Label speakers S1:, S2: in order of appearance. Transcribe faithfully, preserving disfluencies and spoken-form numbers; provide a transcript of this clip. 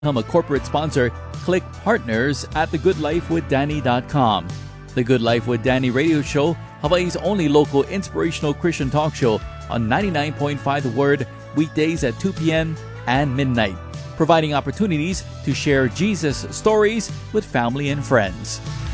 S1: become a corporate sponsor, click Partners at the good life with danny dot com. The Good Life with Danny radio show, Hawaii's only local inspirational Christian talk show on ninety-nine point five The Word, weekdays at two p.m. and midnight, providing opportunities to share Jesus stories with family and friends.